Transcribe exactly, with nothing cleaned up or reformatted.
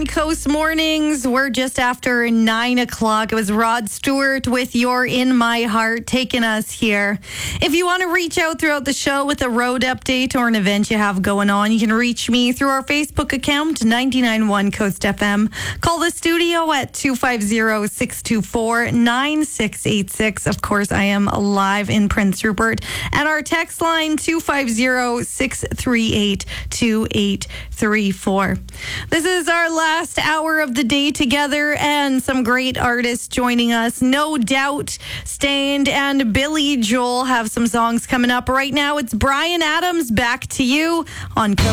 on Coast Mornings. We're just after nine o'clock. It was Rod Stewart with You're in My Heart taking us here. If you want to reach out throughout the show with a road update or an event you have going on, you can reach me through our Facebook account, ninety-nine point one Coast F M. Call the studio at two five zero, six two four, nine six eight six. Of course, I am live in Prince Rupert. And our text line, two five zero, six three eight, two eight three four. This is our last hour of the day together and some great artists joining us. No Doubt, Stained, and Billy Joel have some songs coming up. Right now, it's Bryan Adams. Back to you on